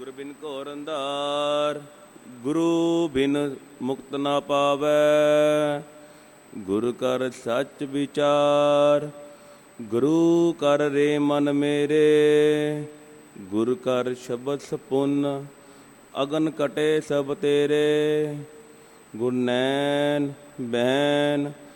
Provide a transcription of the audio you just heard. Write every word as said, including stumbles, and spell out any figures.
ਗੁਰ ਬਿਨ ਘੋਰ ਅੰਧਾਰ, ਗੁਰੂ ਬਿਨ ਮੁਕਤ ਨਾ ਪਾਵੈ। ਗੁਰ ਕਰ ਸੱਚ ਵਿਚਾਰ, ਗੁਰੂ ਕਰ ਰੇ ਮਨ ਮੇਰੇ। ਗੁਰ ਕਰ ਸ਼ਬਦ ਸਪੁੰਨ, ਅਗਨ ਕਟੇ ਸਭ ਤੇਰੇ। ਗੁਰ ਨੈਣ ਬੈਣ